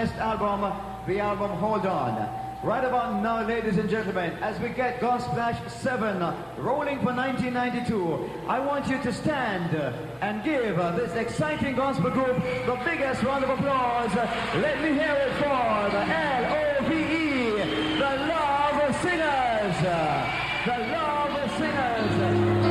finest album, the album Hold On. Right about now, ladies and gentlemen, as we get Godsplash 7 rolling for 1992, I want you to stand and give this exciting gospel group the biggest round of applause. Let me hear it for the L.O.